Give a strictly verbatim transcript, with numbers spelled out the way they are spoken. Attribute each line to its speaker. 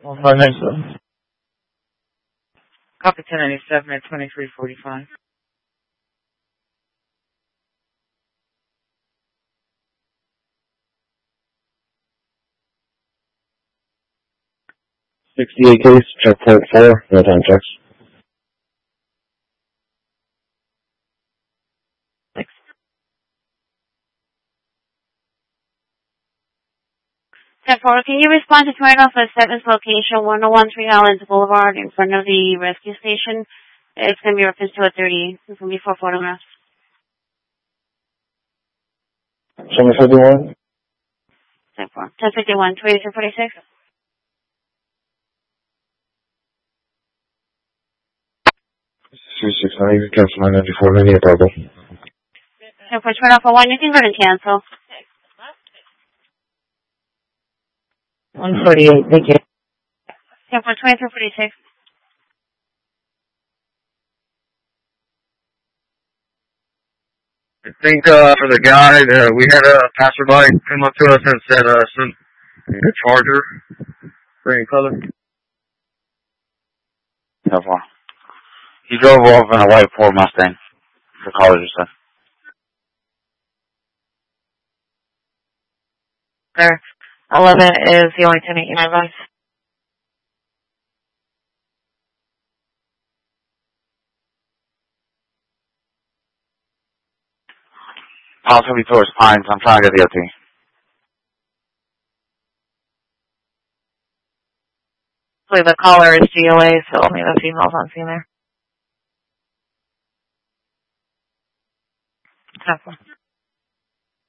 Speaker 1: one five nine seven.
Speaker 2: Copy ten ninety-seven at twenty-three forty-five.
Speaker 3: sixty-eight case, checkpoint four, no time checks.
Speaker 4: ten four, can you respond to turn off at seventh location, one oh one Three Islands Boulevard, in front of the rescue station? It's going to be reference to a thirty. It's going to be four photographs.
Speaker 3: seven fifty-one.
Speaker 4: ten four. ten fifty-one, twenty-two forty-six.
Speaker 3: three six nine, cancel nine ninety-four, many Apollo.
Speaker 4: ten four, turn off a one, you can go and cancel.
Speaker 1: one forty-eight, thank you.
Speaker 4: ten four, twenty-three forty-six.
Speaker 5: I think uh, for the guy, uh, we had a passerby come up to us and said uh, some a Charger, green color.
Speaker 6: So far. He drove off in a white Ford Mustang. The college stuff.
Speaker 2: There. eleven is the only ten eighty-nine advice.
Speaker 6: Possibly towards Pines. I'm trying to get the O T.
Speaker 2: So the caller is G O A, so only the females on scene there. ten four.